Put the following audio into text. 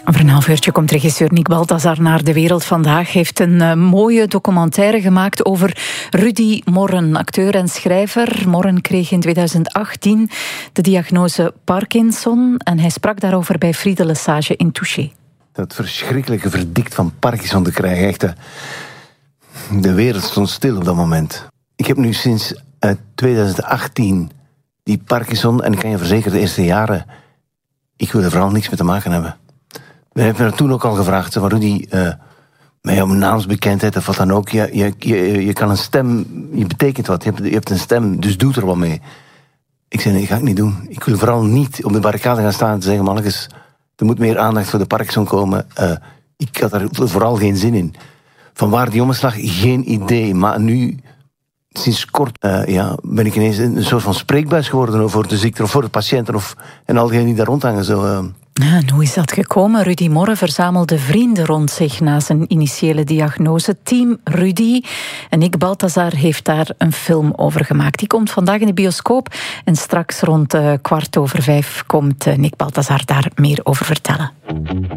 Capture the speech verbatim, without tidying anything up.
Over een half uurtje komt regisseur Nick Balthazar naar De Wereld Vandaag. Heeft een uh, mooie documentaire gemaakt over Rudy Morren, acteur en schrijver. Morren kreeg in tweeduizend achttien de diagnose Parkinson en hij sprak daarover bij Friede Lesage in Touché. Dat verschrikkelijke verdict van Parkinson te krijgen, echt. De wereld stond stil op dat moment. Ik heb nu sinds uh, tweeduizend achttien die Parkinson, en ik kan je verzekeren, de eerste jaren, ik wil er vooral niks mee te maken hebben. We hebben me toen ook al gevraagd, van Rudy, uh, met jouw naamsbekendheid of wat dan ook, je, je, je, je kan een stem, je betekent wat, je hebt, je hebt een stem, dus doe er wat mee. Ik zei, nee, dat ga ik niet doen. Ik wil vooral niet op de barricade gaan staan en zeggen, mannetjes, er moet meer aandacht voor de Parkinson komen. Uh, ik had er vooral geen zin in. Vanwaar die omslag, geen idee. Maar nu, sinds kort, uh, ja, ben ik ineens een soort van spreekbuis geworden voor de ziekte of voor de patiënten of, en al diegenen die daar rondhangen. Zo, uh. Ja, en hoe is dat gekomen? Rudy Morren verzamelde vrienden rond zich na zijn initiële diagnose. Team Rudy. En Nick Balthazar heeft daar een film over gemaakt. Die komt vandaag in de bioscoop. En straks rond uh, kwart over vijf komt uh, Nick Balthazar daar meer over vertellen.